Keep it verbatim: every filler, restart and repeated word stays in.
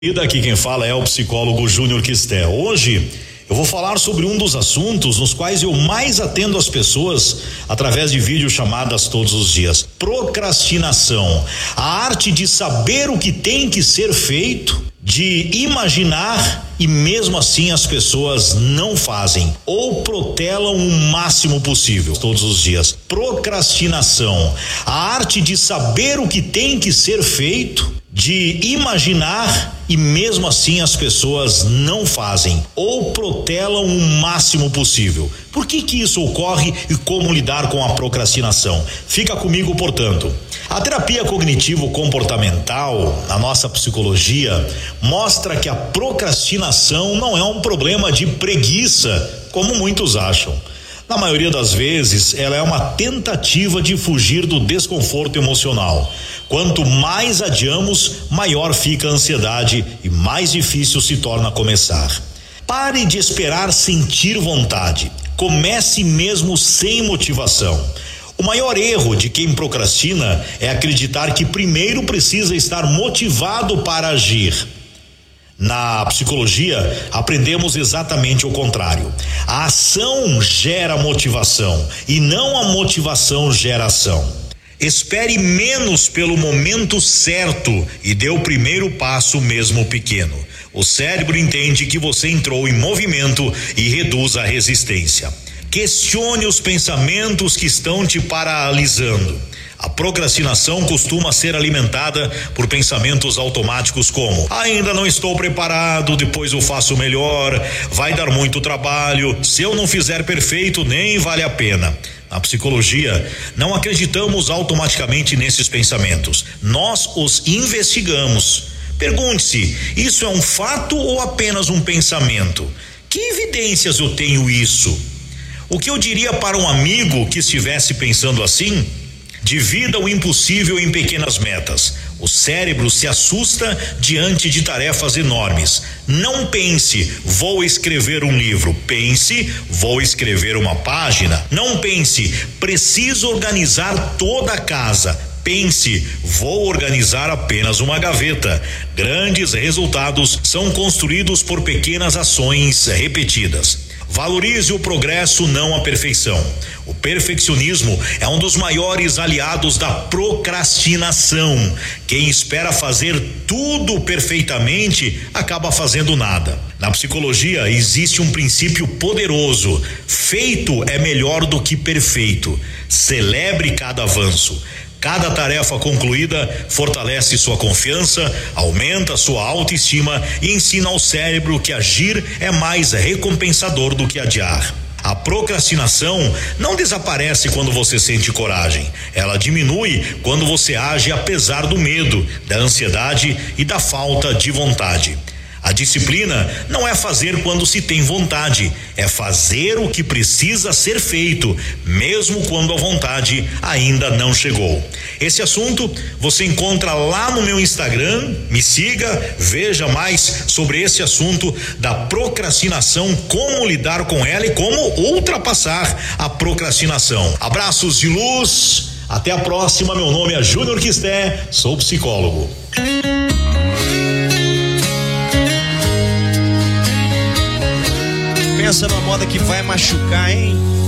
E daqui quem fala é o psicólogo Júnior Quisté. Hoje eu vou falar sobre um dos assuntos nos quais eu mais atendo as pessoas através de videochamadas todos os dias: procrastinação. A arte de saber o que tem que ser feito, de imaginar e mesmo assim as pessoas não fazem ou protelam o máximo possível todos os dias. Procrastinação. A arte de saber o que tem que ser feito, de imaginar e mesmo assim as pessoas não fazem ou protelam o máximo possível. Por que que isso ocorre e como lidar com a procrastinação? Fica comigo, portanto. A terapia cognitivo-comportamental, a nossa psicologia, mostra que a procrastinação não é um problema de preguiça, como muitos acham. Na maioria das vezes, ela é uma tentativa de fugir do desconforto emocional. Quanto mais adiamos, maior fica a ansiedade e mais difícil se torna começar. Pare de esperar sentir vontade. Comece mesmo sem motivação. O maior erro de quem procrastina é acreditar que primeiro precisa estar motivado para agir. Na psicologia, aprendemos exatamente o contrário. A ação gera motivação e não a motivação gera ação. Espere menos pelo momento certo e dê o primeiro passo mesmo pequeno. O cérebro entende que você entrou em movimento e reduz a resistência. Questione os pensamentos que estão te paralisando. A procrastinação costuma ser alimentada por pensamentos automáticos como: ainda não estou preparado, depois eu faço melhor, vai dar muito trabalho, se eu não fizer perfeito nem vale a pena. Na psicologia, não acreditamos automaticamente nesses pensamentos, nós os investigamos. Pergunte-se: isso é um fato ou apenas um pensamento? Que evidências eu tenho isso? O que eu diria para um amigo que estivesse pensando assim? Divida o impossível em pequenas metas. O cérebro se assusta diante de tarefas enormes. Não pense, vou escrever um livro. Pense, vou escrever uma página. Não pense, preciso organizar toda a casa. Pense, vou organizar apenas uma gaveta. Grandes resultados são construídos por pequenas ações repetidas. Valorize o progresso, não a perfeição. O perfeccionismo é um dos maiores aliados da procrastinação. Quem espera fazer tudo perfeitamente acaba fazendo nada. Na psicologia existe um princípio poderoso: feito é melhor do que perfeito. Celebre cada avanço. Cada tarefa concluída fortalece sua confiança, aumenta sua autoestima e ensina ao cérebro que agir é mais recompensador do que adiar. A procrastinação não desaparece quando você sente coragem. Ela diminui quando você age apesar do medo, da ansiedade e da falta de vontade. A disciplina não é fazer quando se tem vontade, é fazer o que precisa ser feito, mesmo quando a vontade ainda não chegou. Esse assunto você encontra lá no meu Instagram, me siga, veja mais sobre esse assunto da procrastinação, como lidar com ela e como ultrapassar a procrastinação. Abraços de luz, até a próxima. Meu nome é Júnior Quisté, sou psicólogo. Pensa numa moda que vai machucar, hein?